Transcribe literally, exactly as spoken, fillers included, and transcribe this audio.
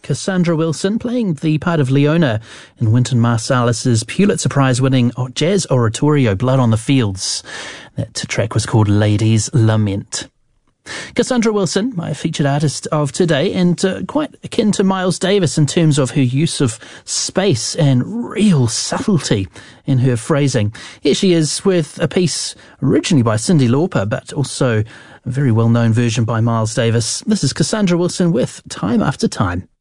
Cassandra Wilson playing the part of Leona in Wynton Marsalis's Pulitzer Prize-winning jazz oratorio Blood on the Fields. That track was called Ladies Lament. Cassandra Wilson, my featured artist of today, and uh, quite akin to Miles Davis in terms of her use of space and real subtlety in her phrasing. Here she is with a piece originally by Cyndi Lauper, but also a very well-known version by Miles Davis. This is Cassandra Wilson with Time After Time.